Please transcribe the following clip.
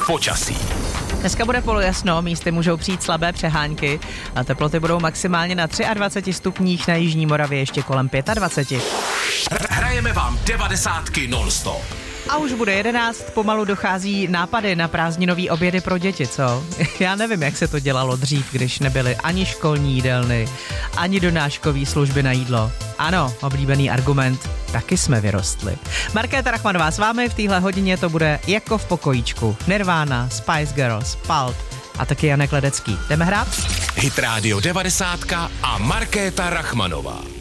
Počasí. Dneska bude polojasno, místy můžou přijít slabé přehánky a teploty budou maximálně na 23 stupních, na jižní Moravě ještě kolem 25. Hrajeme vám 90 non-stop. A už bude 11, pomalu dochází nápady na prázdninový obědy pro děti, co? Já nevím, jak se to dělalo dřív, když nebyly ani školní jídelny, ani donáškový služby na jídlo. Ano, oblíbený argument, taky jsme vyrostli. Markéta Rachmanová s vámi, v téhle hodině to bude jako v pokojíčku. Nirvana, Spice Girls, Pulp a taky Janek Ledecký. Jdeme hrát? Hit Radio 90 a Markéta Rachmanová.